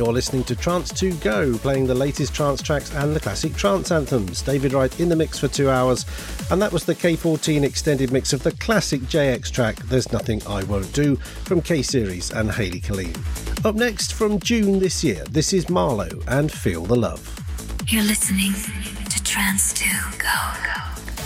You're listening to Trance 2 Go, playing the latest trance tracks and the classic trance anthems. David Wright in the mix for 2 hours, and that was the K14 extended mix of the classic JX track There's Nothing I Won't Do from K-Series and Hayley Killeen. Up next, from June this year, this is Marlowe and Feel the Love. You're listening to Trance 2 Go.